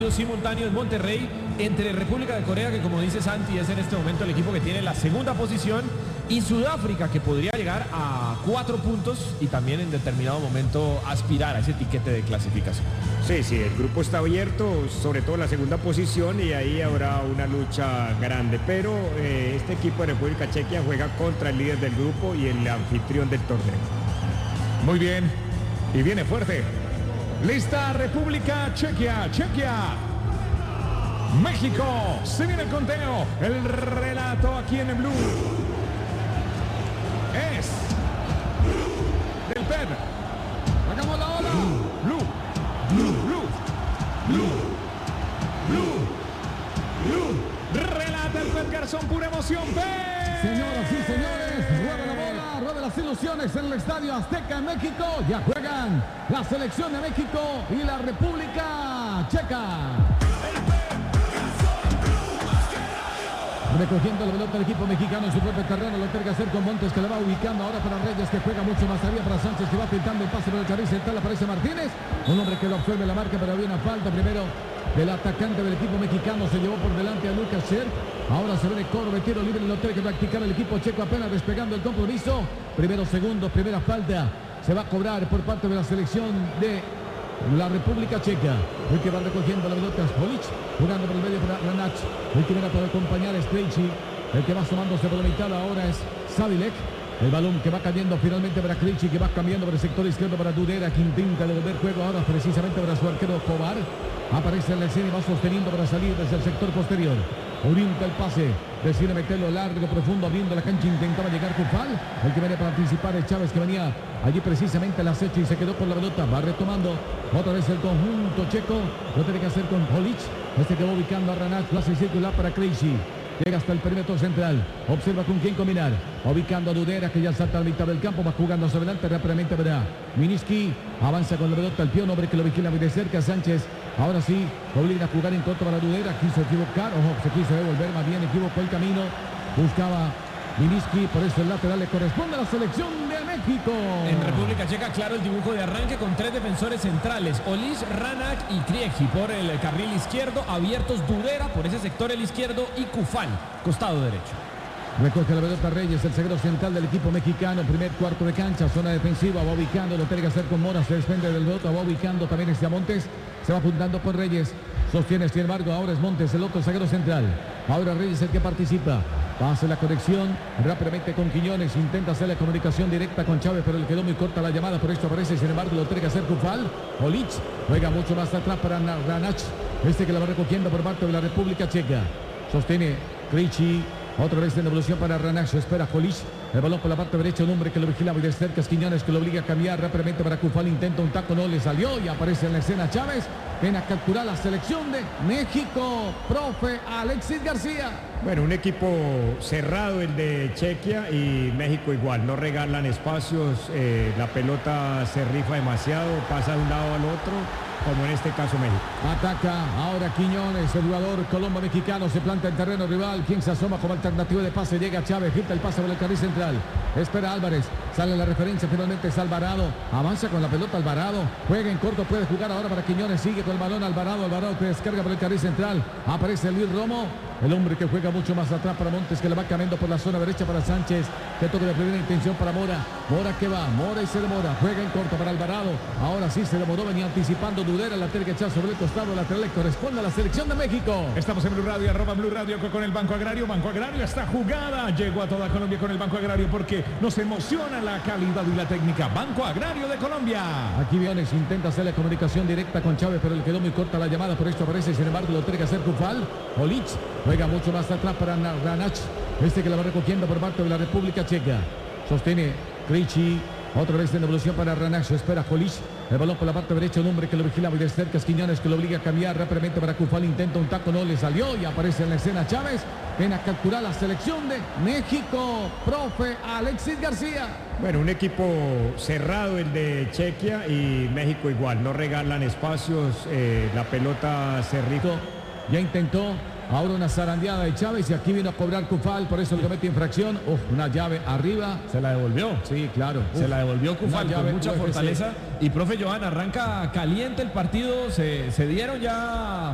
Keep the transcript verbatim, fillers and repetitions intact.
Simultáneo en Monterrey entre República de Corea, que como dice Santi es en este momento el equipo que tiene la segunda posición, y Sudáfrica, que podría llegar a cuatro puntos y también en determinado momento aspirar a ese tiquete de clasificación. Sí, sí, el grupo está abierto, sobre todo la segunda posición, y ahí habrá una lucha grande, pero eh, este equipo de República Checa juega contra el líder del grupo y el anfitrión del torneo. Muy bien, y viene fuerte. Lista República Chequia, Chequia. México, se viene el conteo, el relato aquí en el Blue. Es del P E N. Hagamos la ola. Blue, Blue, Blue, Blue, Blue, Blue. Relata el P E N Garzón, pura emoción. P E N. Señoras y señores, rueda la bola, rueda las ilusiones en el Estadio Azteca en México. Ya juegan la selección de México y la República Checa. Recogiendo la pelota del equipo mexicano en su propio terreno, lo entrega Sergio Montes, que le va ubicando ahora para Reyes, que juega mucho más arriba para Sánchez, que va pintando el pase por el carril central, aparece Martínez, un hombre que lo absorbe la marca, pero había una falta primero del atacante del equipo mexicano, se llevó por delante a Lucas Scher. Ahora se ve de Córdoba, tiro libre, lo tiene que practicar el equipo checo, apenas despegando el compromiso. Primero, segundo, primera falta, se va a cobrar por parte de la selección de la República Checa. El que va recogiendo la pelota es Polic, jugando por el medio para Ranach. El que viene para acompañar es Krejci. El que va sumándose por la mitad ahora es Savilek. El balón que va cayendo finalmente para Krejci, que va cambiando por el sector izquierdo para Dudera, que intenta devolver juego ahora precisamente para su arquero Cobar. Aparece en la escena y va sosteniendo para salir desde el sector posterior. Orienta el pase, decide meterlo largo, profundo, abriendo la cancha, intentaba llegar Cufal. El que viene para anticipar es Chávez, que venía allí precisamente al acecho y se quedó por la pelota. Va retomando otra vez el conjunto checo. Lo tiene que hacer con Polic. Este que va ubicando a Ranach, lo hace circular para Krejci. Llega hasta el perímetro central. Observa con quién combinar. Ubicando a Dudera, que ya salta a la mitad del campo. Va jugando hacia adelante rápidamente, verá. Miniski avanza con la pelota. El peón, hombre que lo vigila muy de cerca. Sánchez. Ahora sí, obliga a jugar en contra para Dudera. Quiso equivocar. Ojo, se quiso devolver. Más bien equivocó el camino. Buscaba Miniski. Por eso el lateral le corresponde a la selección de México. En República Checa, claro, el dibujo de arranque con tres defensores centrales. Olis, Ranach y Krejci por el carril izquierdo. Abiertos Dudera por ese sector el izquierdo y Cufal, costado derecho. Recoge la pelota Reyes, el zaguero central del equipo mexicano. Primer cuarto de cancha, zona defensiva. Va ubicando, lo tiene que hacer con Mora. Se desprende del pelota, va ubicando también este a Montes. Se va juntando con Reyes. Sostiene, sin embargo, ahora es Montes, el otro zaguero central. Ahora Reyes el que participa. Hace la conexión rápidamente con Quiñones. Intenta hacer la comunicación directa con Chávez, pero le quedó muy corta la llamada. Por esto aparece, sin embargo, lo tiene que hacer Cufal. Olic juega mucho más atrás para Ranach. Este que la va recogiendo por parte de la República Checa. Sostiene Krejci. Otra vez en devolución para Ranach. Espera Polic. El balón por la parte derecha. Un hombre que lo vigilaba y de cerca es Quiñones, que lo obliga a cambiar rápidamente para Cufal. Intenta un taco, no le salió. Y aparece en la escena Chávez. Ven a capturar la selección de México. Profe Alexis García. Bueno, un equipo cerrado el de Chequia, y México igual. No regalan espacios. Eh, la pelota se rifa demasiado. Pasa de un lado al otro, como en este caso México. Ataca ahora Quiñones, el jugador colombo mexicano, se planta en terreno rival. Quien se asoma como alternativa de pase, llega Chávez, quita el pase por el carril central. Espera Álvarez, sale la referencia, finalmente es Alvarado. Avanza con la pelota Alvarado, juega en corto, puede jugar ahora para Quiñones, sigue con el balón Alvarado, Alvarado que descarga por el carril central. Aparece Luis Romo, el hombre que juega mucho más atrás para Montes, que le va cambiando por la zona derecha para Sánchez. Que toque de primera intención para Mora. Mora que va, Mora y se demora. Juega en corto para Alvarado. Ahora sí se demoró, venía anticipando Dudera. La tiene que echar sobre el costado lateral. Le corresponde a la selección de México. Estamos en Blue Radio, arroba Blue Radio con el Banco Agrario. Banco Agrario, esta jugada llegó a toda Colombia con el Banco Agrario porque nos emociona la calidad y la técnica. Banco Agrario de Colombia. Aquí Viones intenta hacer la comunicación directa con Chávez, pero le quedó muy corta la llamada. Por esto aparece, sin embargo, lo tiene que hacer Cufal. Olic juega mucho más atrás para Ranach. Este que la va recogiendo por parte de la República Checa. Sostiene Krejci. Otra vez en devolución para Ranach. Espera Polic. El balón por la parte derecha. Un hombre que lo vigilaba y de cerca es Quiñones, que lo obliga a cambiar rápidamente para Cufal. Intenta un taco, no le salió. Y aparece en la escena Chávez. Ven a capturar la selección de México. Profe Alexis García. Bueno, un equipo cerrado el de Chequia, y México igual. No regalan espacios. Eh, la pelota se rifa. Ya intentó. Ahora una zarandeada de Chávez y aquí vino a cobrar Cufal, por eso le comete infracción. Uf, una llave arriba. Se la devolvió. Sí, claro. Se Uf, la devolvió Cufal con mucha U F C. fortaleza. Y profe Johan, arranca caliente el partido. Se, se dieron ya